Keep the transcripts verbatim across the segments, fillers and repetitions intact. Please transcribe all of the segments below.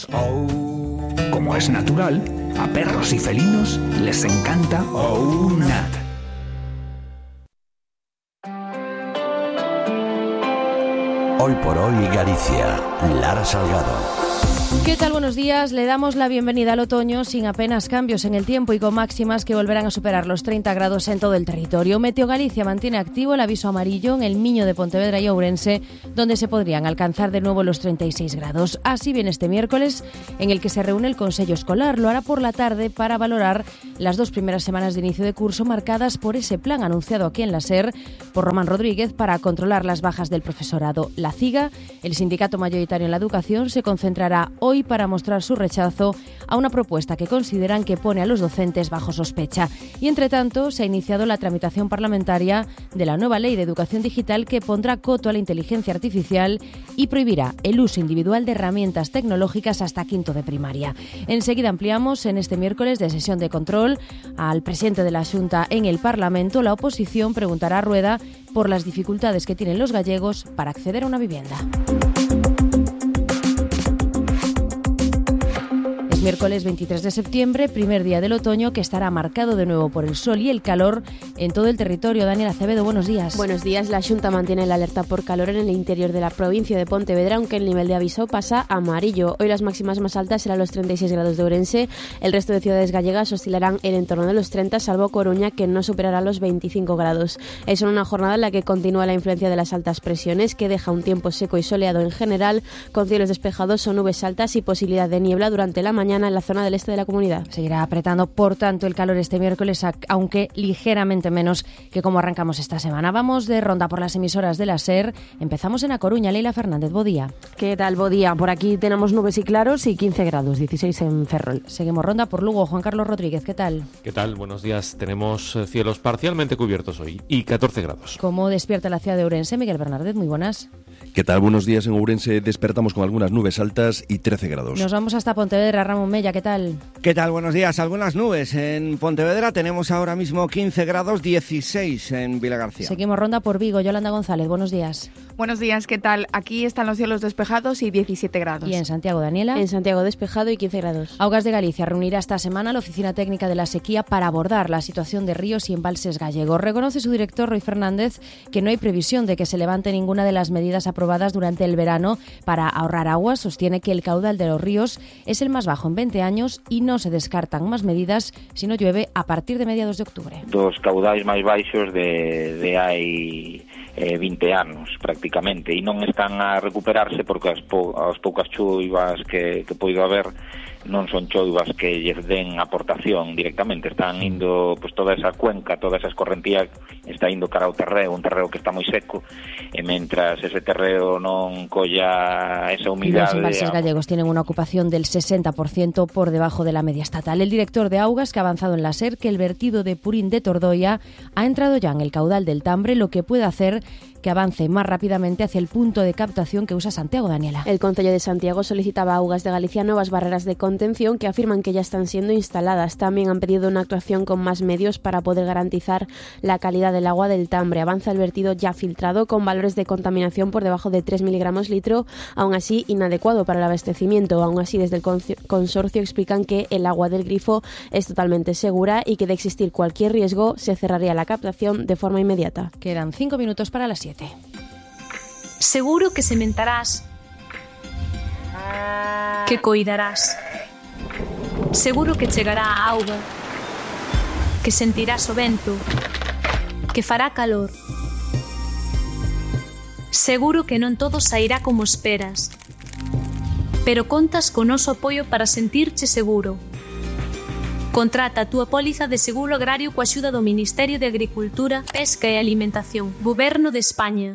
Oh. Como es natural, a perros y felinos les encanta OUNAT. Hoy por hoy Galicia, Lara Salgado. ¿Qué tal? Buenos días. Le damos la bienvenida al otoño sin apenas cambios en el tiempo y con máximas que volverán a superar los treinta grados en todo el territorio. Meteo Galicia mantiene activo el aviso amarillo en el Miño de Pontevedra y Ourense, donde se podrían alcanzar de nuevo los treinta y seis grados. Así viene este miércoles, en el que se reúne el Consello Escolar. Lo hará por la tarde para valorar las dos primeras semanas de inicio de curso marcadas por ese plan anunciado aquí en la SER por Román Rodríguez para controlar las bajas del profesorado. La CIGA, el sindicato mayoritario en la educación, se concentrará hoy para mostrar su rechazo a una propuesta que consideran que pone a los docentes bajo sospecha. Y entre tanto, se ha iniciado la tramitación parlamentaria de la nueva ley de educación digital que pondrá coto a la inteligencia artificial y prohibirá el uso individual de herramientas tecnológicas hasta quinto de primaria. Enseguida ampliamos en este miércoles de sesión de control al presidente de la Xunta en el Parlamento. La oposición preguntará a Rueda por las dificultades que tienen los gallegos para acceder a una vivienda. Miércoles veintitrés de septiembre, primer día del otoño, que estará marcado de nuevo por el sol y el calor en todo el territorio. Daniel Acevedo, buenos días. Buenos días. La Xunta mantiene la alerta por calor en el interior de la provincia de Pontevedra, aunque el nivel de aviso pasa a amarillo. Hoy las máximas más altas serán los treinta y seis grados de Ourense. El resto de ciudades gallegas oscilarán en entorno de los treinta, salvo Coruña, que no superará los veinticinco grados. Es una jornada en la que continúa la influencia de las altas presiones, que deja un tiempo seco y soleado en general, con cielos despejados o nubes altas y posibilidad de niebla durante la mañana en la zona del este de la comunidad. Seguirá apretando, por tanto, el calor este miércoles, aunque ligeramente menos que como arrancamos esta semana. Vamos de ronda por las emisoras de la SER. Empezamos en A Coruña. Leila Fernández, bo día. ¿Qué tal, bo día? Por aquí tenemos nubes y claros y quince grados, dieciséis en Ferrol. Seguimos ronda por Lugo. Juan Carlos Rodríguez, ¿qué tal? ¿Qué tal? Buenos días. Tenemos cielos parcialmente cubiertos hoy y catorce grados. ¿Cómo despierta la ciudad de Ourense? Miguel Bernardet, muy buenas. ¿Qué tal? Buenos días. En Ourense despertamos con algunas nubes altas y trece grados. Nos vamos hasta Pontevedra. Ramón Mella, ¿qué tal? ¿Qué tal? Buenos días. Algunas nubes. En Pontevedra tenemos ahora mismo quince grados, dieciséis en Vilagarcía. Seguimos ronda por Vigo. Yolanda González, buenos días. Buenos días, ¿qué tal? Aquí están los cielos despejados y diecisiete grados. ¿Y en Santiago, Daniela? En Santiago despejado y quince grados. Augas de Galicia reunirá esta semana la Oficina Técnica de la Sequía para abordar la situación de ríos y embalses gallegos. Reconoce su director, Roy Fernández, que no hay previsión de que se levante ninguna de las medidas aprobadas durante el verano para ahorrar agua. Sostiene que el caudal de los ríos es el más bajo en veinte años y no se descartan más medidas si no llueve a partir de mediados de octubre. Dos caudais máis baixos de, de hai eh, vinte anos prácticamente e non están a recuperarse porque as, po, as poucas choivas que, que poido haber non son choivas que lles den aportación directamente, están indo, pues toda esa cuenca, toda esa escorrentía está indo cara ao terreo, un terreo que está moi seco, e mentras ese terreo non colla esa humidade... Los embalses gallegos tienen una ocupación del sesenta por ciento por debajo de la media estatal. El director de Augas, que ha avanzado en la SER, que el vertido de Purín de Tordoia ha entrado ya en el caudal del Tambre, lo que puede hacer que avance más rápidamente hacia el punto de captación que usa Santiago, Daniela. El Concello de Santiago solicitaba a Augas de Galicia nuevas barreras de contención que afirman que ya están siendo instaladas. También han pedido una actuación con más medios para poder garantizar la calidad del agua del Tambre. Avanza el vertido ya filtrado con valores de contaminación por debajo de tres miligramos litro, aún así inadecuado para el abastecimiento. Aún así, desde el consorcio explican que el agua del grifo es totalmente segura y que de existir cualquier riesgo se cerraría la captación de forma inmediata. Quedan cinco minutos para las siete. Seguro que sementarás, que coidarás. Seguro que chegará a auga, que sentirás o vento, que fará calor. Seguro que non todo sairá como esperas, pero contas co noso apoio para sentirche seguro. Contrata a túa póliza de seguro agrario coa axuda do Ministerio de Agricultura, Pesca e Alimentación, Goberno de España.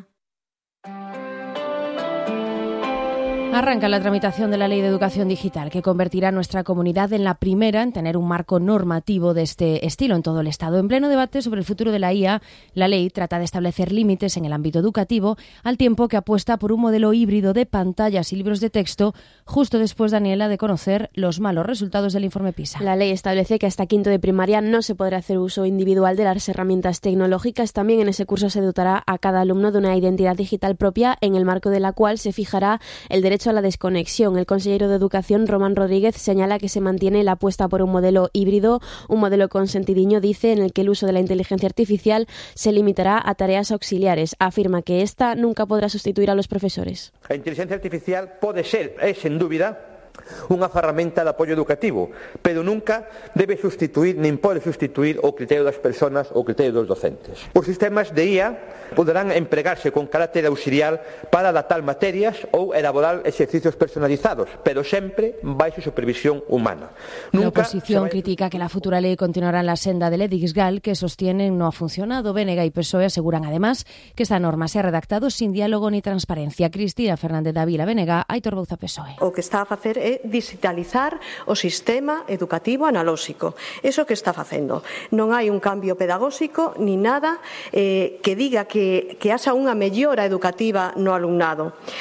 Arranca la tramitación de la Ley de Educación Digital, que convertirá a nuestra comunidad en la primera en tener un marco normativo de este estilo en todo el Estado. En pleno debate sobre el futuro de la I A, la ley trata de establecer límites en el ámbito educativo, al tiempo que apuesta por un modelo híbrido de pantallas y libros de texto, justo después, Daniela, de conocer los malos resultados del informe PISA. La ley establece que hasta quinto de primaria no se podrá hacer uso individual de las herramientas tecnológicas. También en ese curso se dotará a cada alumno de una identidad digital propia, en el marco de la cual se fijará el derecho derecho a la desconexión. El consejero de Educación, Román Rodríguez, señala que se mantiene la apuesta por un modelo híbrido, un modelo consentidiño, dice, en el que el uso de la inteligencia artificial se limitará a tareas auxiliares. Afirma que esta nunca podrá sustituir a los profesores. A inteligencia artificial pode ser, é sen dúbida, unha ferramenta de apoio educativo, pero nunca debe sustituir, nin pode sustituir o criterio das persoas ou o criterio dos docentes. Os sistemas de I A poderán empregarse con carácter auxiliar para adaptar materias ou elaborar exercicios personalizados, pero sempre baixo supervisión humana. Nunca la oposición va... critica que la futura ley continuará en la senda del Edixgal, que sostienen no ha funcionado. B N G y P S O E aseguran además que esta norma se ha redactado sin diálogo ni transparencia. Cristina Fernández Davila, B N G, Aitor Bouza, P S O E. O que está a facer é digitalizar o sistema educativo analóxico. Eso que está facendo. Non hai un cambio pedagóxico ni nada eh, que diga que, que haxa unha mellora educativa no alumnado.